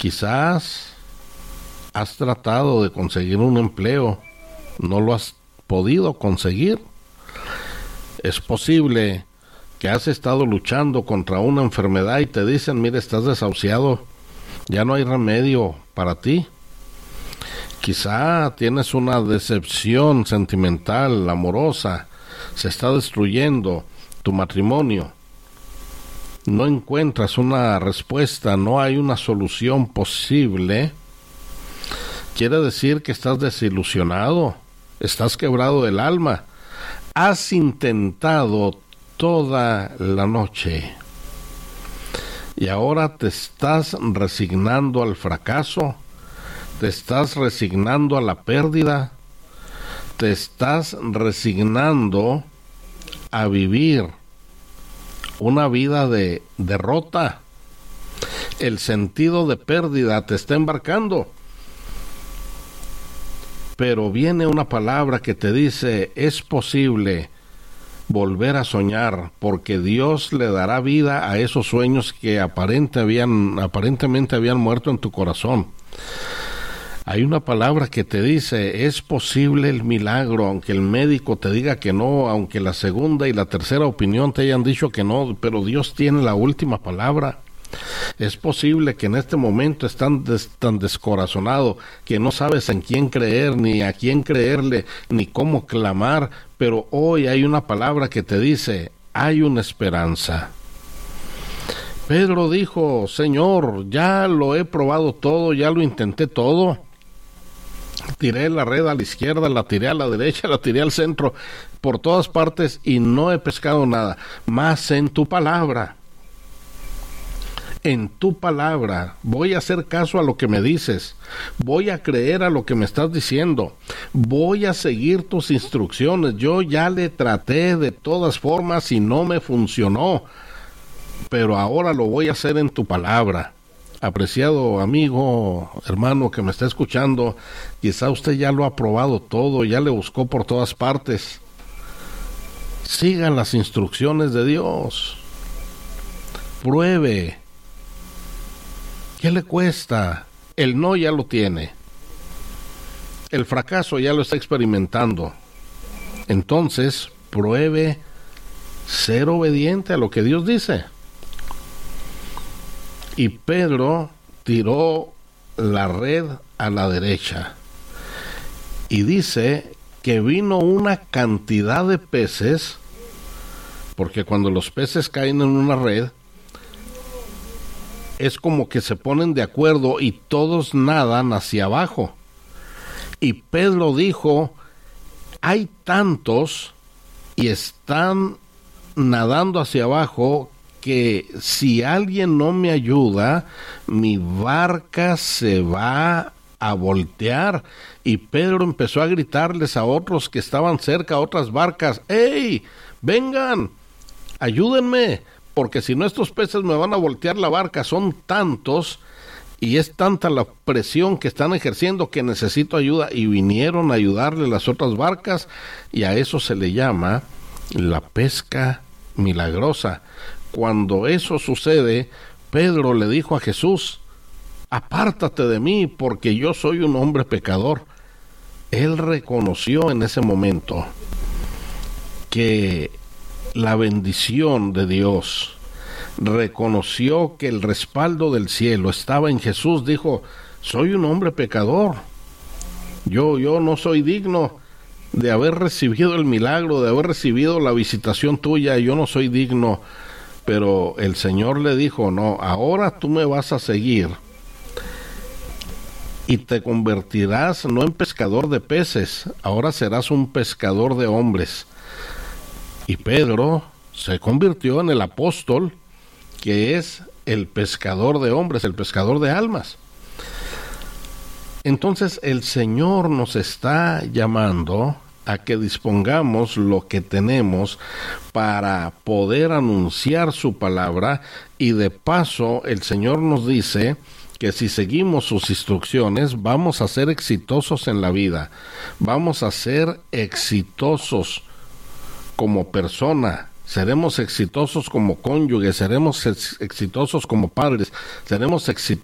Quizás has tratado de conseguir un empleo, no lo has podido conseguir. Es posible que has estado luchando contra una enfermedad y te dicen, mire, estás desahuciado, ya no hay remedio para ti. Quizá tienes una decepción sentimental, amorosa, se está destruyendo tu matrimonio. No encuentras una respuesta, no hay una solución posible. Quiere decir que estás desilusionado, estás quebrado del alma. Has intentado toda la noche y ahora te estás resignando al fracaso, te estás resignando a la pérdida, te estás resignando a vivir una vida de derrota. El sentido de pérdida te está embarcando. Pero viene una palabra que te dice, es posible volver a soñar, porque Dios le dará vida a esos sueños que aparentemente habían muerto en tu corazón. Hay una palabra que te dice, es posible el milagro, aunque el médico te diga que no, aunque la segunda y la tercera opinión te hayan dicho que no, pero Dios tiene la última palabra. Es posible que en este momento estés tan descorazonado que no sabes en quién creer, ni a quién creerle, ni cómo clamar, pero hoy hay una palabra que te dice, hay una esperanza. Pedro dijo, Señor, ya lo he probado todo, ya lo intenté todo. Tiré la red a la izquierda, la tiré a la derecha, la tiré al centro, por todas partes y no he pescado nada, más en tu palabra. En tu palabra, voy a hacer caso a lo que me dices, voy a creer a lo que me estás diciendo, voy a seguir tus instrucciones. Yo ya le traté de todas formas y no me funcionó, pero ahora lo voy a hacer en tu palabra. Apreciado amigo, hermano que me está escuchando, quizá usted ya lo ha probado todo, ya le buscó por todas partes. Sigan las instrucciones de Dios. Pruebe. ¿Qué le cuesta? El no ya lo tiene. El fracaso ya lo está experimentando. Entonces, pruebe ser obediente a lo que Dios dice. Y Pedro tiró la red a la derecha. Y dice que vino una cantidad de peces, porque cuando los peces caen en una red, es como que se ponen de acuerdo y todos nadan hacia abajo. Y Pedro dijo, hay tantos y están nadando hacia abajo que si alguien no me ayuda, mi barca se va a voltear. Y Pedro empezó a gritarles a otros que estaban cerca, a otras barcas, ¡hey, vengan, ayúdenme! Porque si no estos peces me van a voltear la barca, son tantos y es tanta la presión que están ejerciendo que necesito ayuda. Y vinieron a ayudarle las otras barcas y a eso se le llama la pesca milagrosa. Cuando eso sucede, Pedro le dijo a Jesús, apártate de mí porque yo soy un hombre pecador. Él reconoció en ese momento que la bendición de Dios, reconoció que el respaldo del cielo estaba en Jesús. Dijo, soy un hombre pecador, yo no soy digno de haber recibido el milagro, de haber recibido la visitación tuya, yo no soy digno. Pero el Señor le dijo, no, ahora tú me vas a seguir y te convertirás no en pescador de peces, ahora serás un pescador de hombres. Y Pedro se convirtió en el apóstol, que es el pescador de hombres, el pescador de almas. Entonces el Señor nos está llamando a que dispongamos lo que tenemos para poder anunciar su palabra, y de paso el Señor nos dice que si seguimos sus instrucciones vamos a ser exitosos en la vida, vamos a ser exitosos como persona, seremos exitosos como cónyuges, seremos exitosos como padres, seremos